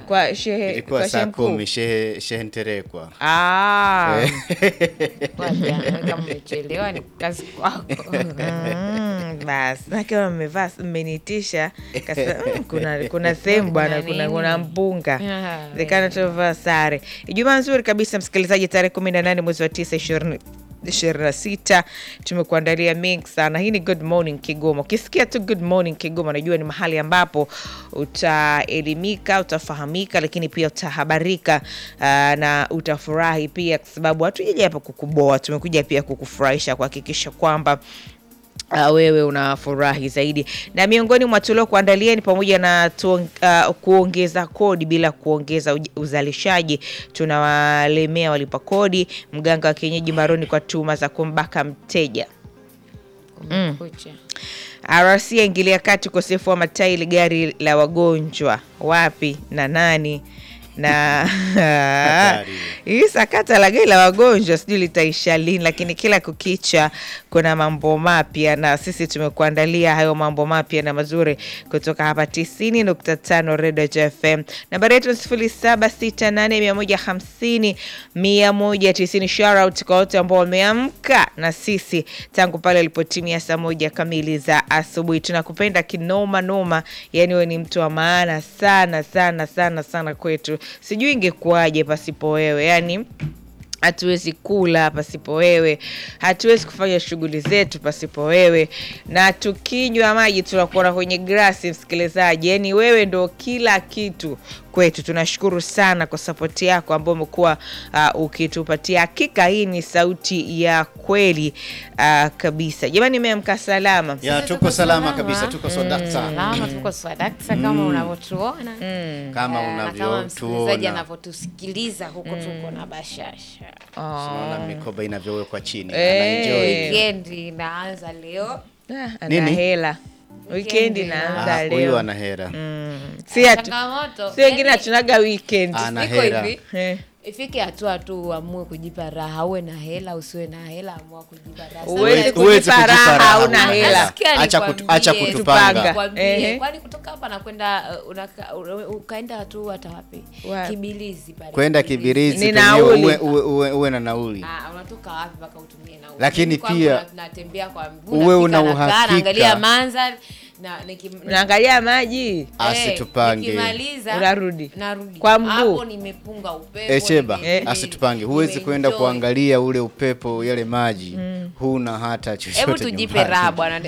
Kwa shehe ilikuwa kwa saa shemku. 10 shehe Nterekwa. Kwa jana kama umechelewa ni kazi kwako. Basi nakiwa mmevaa mmenitisha kuna sehemu bwana kuna mpunga zikana tovaa sare. Ijumaa nzuri kabisa msikilizaji, tarehe 18 mwezi wa 9 26 tumekuandalia mengi sana. Hii ni Good Morning Kigoma. Ukisikia tu Good Morning Kigoma unajua ni mahali ambapo utaelimika, utafahamika, lakini pia utahabarika na utafurahi pia, kwa sababu hatujaja hapa kukuboa, tumekuja pia kukufurahisha, kuhakikisha kwamba wewe unafurahi zaidi. Na miongoni mwa tulio kuandalia ni pamoja na kuongeza kodi bila kuongeza uzalishaji. Tunawalemea walipa kodi, mganga wa kienyeji maroni kwa tuhuma za kumbaka mteja. RC ingilia kati ukosefu wa matairi gari la wagonjwa. Wapi na nani? Na hii sakata la gari la wagonjwa sijui litaisha lini, lakini kila kukicha kuna mambo mapya, na sisi tumekuandalia hayo mambo mapya na mazuri kutoka hapa 90.5 Radio FM. Nambari yetu 0768150190. Shout out kwa wote ambao wameamka na sisi tangu pale ilipotimia saa 1 kamili za asubuhi. Tunakupenda kinoma noma, yani wewe ni mtu wa maana sana sana sana sana kwetu. Sijui ingekuaje pasipo wewe, yani hatuwezi kula pasipo wewe, hatuwezi kufanya shughuli zetu pasipo wewe, na tukinywa maji tunakuona kwenye glasi msikilizaji, yani wewe ndo kila kitu kwetu. Tunashukuru sana kwa support yako ambayo umekuwa ukitupatia. Hakika hii ni sauti ya kweli kabisa. Jamani, nimeamka salama. Ya tuko salama kabisa, tuko swadakta. Salama, tuko swadakta kama unavyotuona. Kama unavyotuona. Msikilizaji anavyotusikiliza huko tuko na bashasha. Unaona mikoba inavyowekwa chini. Anaenjoy. Weekend inaanza leo. Ana hela. Weekend inaanza leo. Huyu ana hela. Si wengine tunaga weekend. Ana hela. Ifike hatua tu uamue kujipa raha, uwe na hela usiwe na hela, amua kujipa raha. Uweze kujipa raha una hela. Acha kutupanga. Kwani kutoka hapa na kwenda ukaenda tu hata wapi? Kibirizi pale. Kwenda Kibirizi uwe na nauli. Unatoka wapi mpaka utumie nauli? Lakini pia tunatembea kwa mguu, uwe una uhakika. Angalia mandhari naangalia maji, asitupange. Nikimaliza narudi kwa mguu. Hapo nimepunga upepo. Echeba, asitupange. Huwezi kwenda kuangalia ule upepo yale maji. Huna hata chochote. Hebu tujipe raha bwana.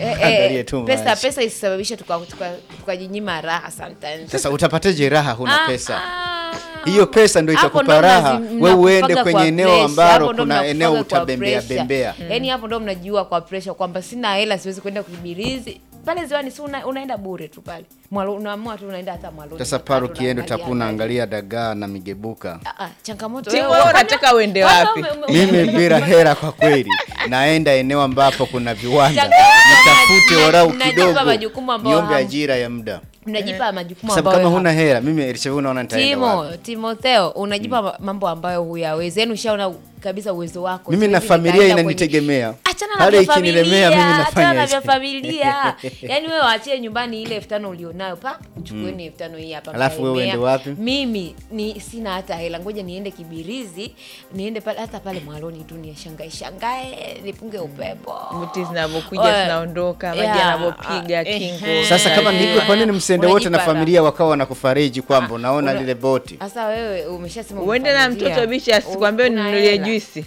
Pesa isisababishe tukajinyima raha sometimes. Sasa utapateje raha huna pesa? Hiyo pesa ndio itakupa raha. Wewe uende kwenye eneo ambalo kuna eneo utabembea. Yaani hapo ndio mnajua kwa pressure kwamba sina hela siwezi kwenda Kibirizi. Pale ziwani si unaenda bure tu pale. Unaamua tu unaenda hata Mwaloni. Sasa paro kiendo tapuna angalia dagaa na migebuka. Changamoto wewe unataka uende wapi? Mimi bila hela kwa kweli. Naenda eneo ambapo kuna viwanda. Nitafute warau kidogo. Niombe ajira ya muda. Mnajipa majukumu ambayo sababu kama huna hela mimi Elishavu naona nitaenda wapi? Timotheo unajipa mambo ambayo huyawezi. Yaani ushaona kabisa uwezo wako. Mimi na familia inanitegemea. Hata ikinilemea mimi nafanya hivi. Familia. Yaani wewe waachie nyumbani ile 5000 ulionayo pa chukueni 5000 hii hapa. Alafu wewe uende wapi? Mimi sina hata hela. Ngoja niende Kibirizi, niende pale hata pale Mwaloni tu shangae nipunge upepo. Mti zinapokuja zinaondoka, maji yanapopiga kingo. Sasa kama ndivyo kwa nini msende wote na familia wakawa wanakufariji kwamba unaona lile boti? Sasa wewe umeshasema uende na mtoto bichi asikwambie ninunulie juisi.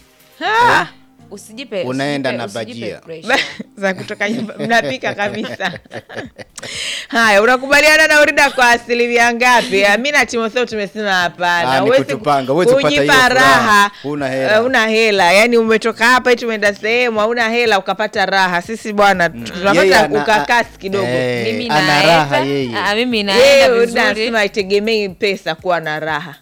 Usijipe unaenda na bajia za kutoka nyumba mnapika kabisa. Haya, unakubaliana na Urida kwa asilimia ngapi? Mimi na Timotheo tumesema hapana. Uweze kujipa raha una hela. Yaani umetoka hapa eti umeenda sehemu hauna hela ukapata raha. Sisi bwana tunapata ukakasi kidogo. Mimi na raha yeye. Mimi naenda vizuri. Nasema itegemei pesa kuwa na raha.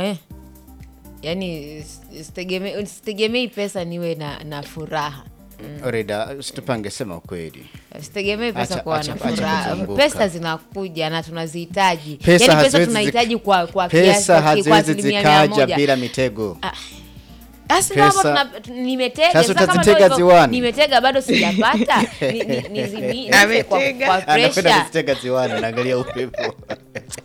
Yaani sitegemei pesa niwe na furaha. Orida, usitupange sema ukweli. Sitegemei pesa kuwa na furaha. Pesa zinakuja na tunazihitaji. Yaani pesa tunahitaji kwa kiasi pesa haziwezi zikaja bila mitego. Sasa kama nimetega sasa kama ziwani. Nimetega bado sijapata. Kwa pressure. Anapenda kutega ziwani naangalia upepo.